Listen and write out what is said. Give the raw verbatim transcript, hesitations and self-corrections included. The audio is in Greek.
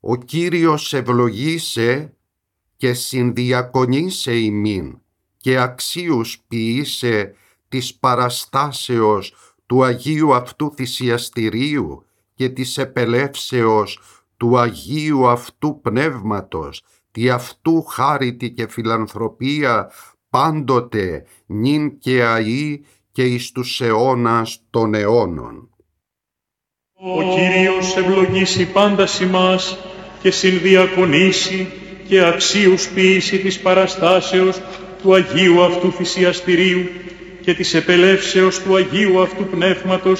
Ο Κύριος ευλογήσε και συνδιακονήσε ημίν και αξίους ποιήσε της παραστάσεως του Αγίου αυτού θυσιαστηρίου και της επελεύσεως του Αγίου αυτού Πνεύματος, τη αυτού χάριτη και φιλανθρωπία πάντοτε νυν και αεί και εις τους αιώνας των αιώνων. Ο Κύριος ευλογήσει πάντα ημάς και συνδιακονήσει και αξίους ποιήσει της παραστάσεως του Αγίου αυτού θυσιαστηρίου και της επελεύσεως του Αγίου αυτού Πνεύματος